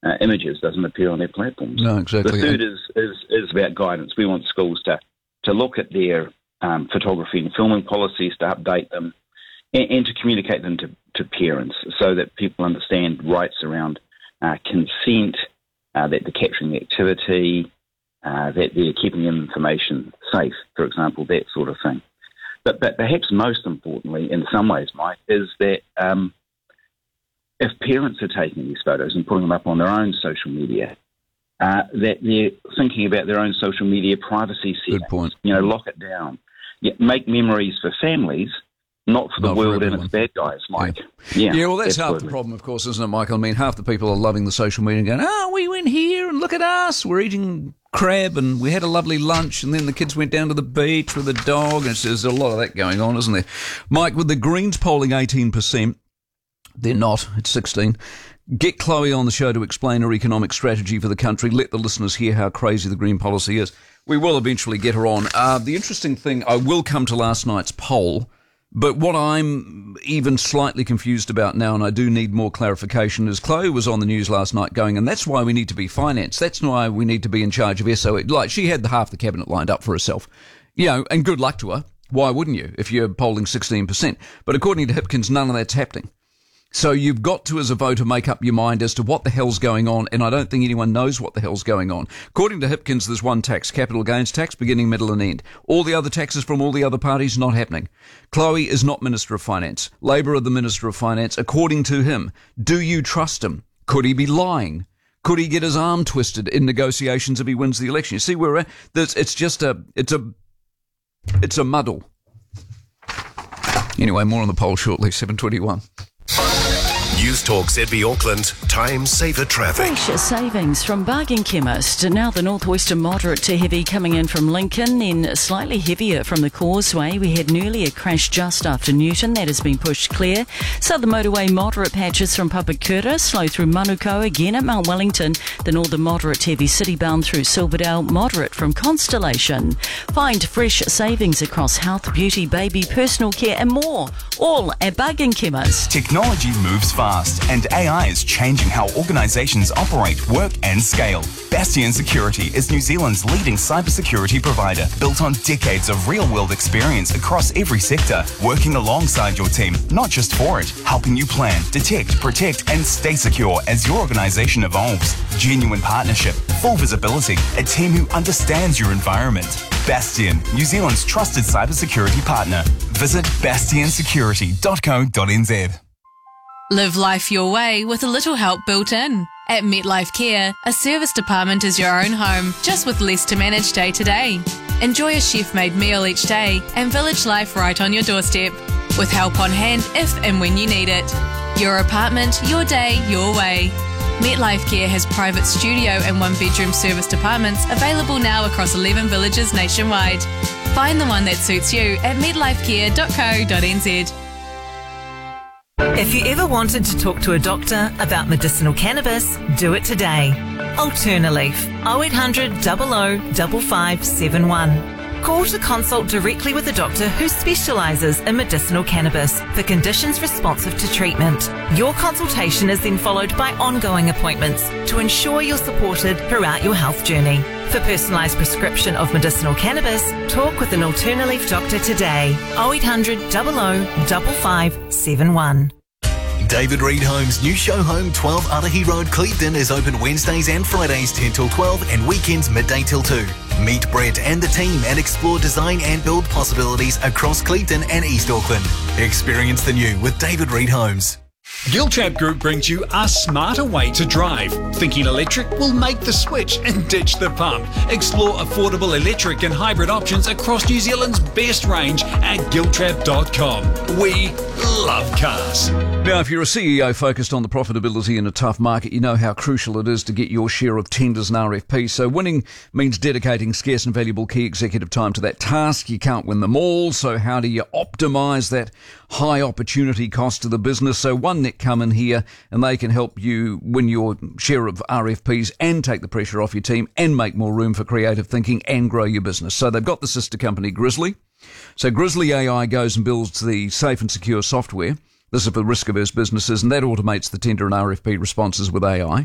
images doesn't appear on their platforms. No, exactly. The third is about guidance. We want schools to look at their photography and filming policies, to update them, and to communicate them to parents so that people understand rights around consent, that they're capturing the activity, that they're keeping information safe, for example, that sort of thing. But perhaps most importantly, in some ways, Mike, is that if parents are taking these photos and putting them up on their own social media, that they're thinking about their own social media privacy settings. Good point. Lock it down. Make memories for families, not for the world and its bad guys, Mike. Yeah, well, that's half the problem, of course, isn't it, Michael? I mean, half the people are loving the social media and going, we went here and look at us. We're eating crab and we had a lovely lunch, and then the kids went down to the beach with the dog. And there's a lot of that going on, isn't there? Mike, with the Greens polling 18%, they're not, it's 16. Get Chloe on the show to explain her economic strategy for the country. Let the listeners hear how crazy the Green policy is. We will eventually get her on. The interesting thing, I will come to last night's poll, but what I'm even slightly confused about now, and I do need more clarification, is Chloe was on the news last night going, and that's why we need to be financed. That's why we need to be in charge of SOE. Like, she had half the cabinet lined up for herself. And good luck to her. Why wouldn't you if you're polling 16%? But according to Hipkins, none of that's happening. So you've got to, as a voter, make up your mind as to what the hell's going on, and I don't think anyone knows what the hell's going on. According to Hipkins, there's one tax, capital gains tax, beginning, middle and end. All the other taxes from all the other parties, not happening. Chloe is not Minister of Finance. Labor are the Minister of Finance, according to him. Do you trust him? Could he be lying? Could he get his arm twisted in negotiations if he wins the election? You see where we're at? It's a muddle. Anyway, more on the poll shortly, 7:21. News Talk ZB Auckland, time saver traffic. Fresh savings from Bargain Chemist. Now the northwestern moderate to heavy coming in from Lincoln, then slightly heavier from the Causeway. We had nearly a crash just after Newton. That has been pushed clear. Southern motorway moderate patches from Papakura, slow through Manukau, again at Mount Wellington. The northern moderate to heavy city-bound through Silverdale, moderate from Constellation. Find fresh savings across health, beauty, baby, personal care and more. All at Bargain Chemist. Technology moves fast, and AI is changing how organisations operate, work and scale. Bastion Security is New Zealand's leading cybersecurity provider, built on decades of real-world experience across every sector, working alongside your team, not just for it, helping you plan, detect, protect and stay secure as your organisation evolves. Genuine partnership, full visibility, a team who understands your environment. Bastion, New Zealand's trusted cybersecurity partner. Visit bastionsecurity.co.nz. Live life your way with a little help built in. At MetLife Care, a service department is your own home, just with less to manage day to day. Enjoy a chef-made meal each day and village life right on your doorstep, with help on hand if and when you need it. Your apartment, your day, your way. MetLife Care has private studio and one-bedroom service departments available now across 11 villages nationwide. Find the one that suits you at metlifecare.co.nz. If you ever wanted to talk to a doctor about medicinal cannabis, do it today. Alternaleaf, 0800 00 5571. Call to consult directly with a doctor who specialises in medicinal cannabis for conditions responsive to treatment. Your consultation is then followed by ongoing appointments to ensure you're supported throughout your health journey. For personalised prescription of medicinal cannabis, talk with an Alternaleaf doctor today. 0800 00 5571. David Reed Homes' new show home, 12 Arahi Road, Clevedon, is open Wednesdays and Fridays 10 till 12 and weekends midday till 2. Meet Brett and the team and explore design and build possibilities across Clevedon and East Auckland. Experience the new with David Reed Homes. Giltrap Group brings you a smarter way to drive. Thinking electric? Will make the switch and ditch the pump. Explore affordable electric and hybrid options across New Zealand's best range at giltrap.com. We love cars. Now, if you're a CEO focused on the profitability in a tough market, you know how crucial it is to get your share of tenders and RFPs. So winning means dedicating scarce and valuable key executive time to that task. You can't win them all, so how do you optimise that high opportunity cost to the business? So OneNet come in here and they can help you win your share of RFPs and take the pressure off your team and make more room for creative thinking and grow your business. So they've got the sister company Grizzly. So Grizzly AI goes and builds the safe and secure software. This is for risk-averse businesses, and that automates the tender and RFP responses with AI.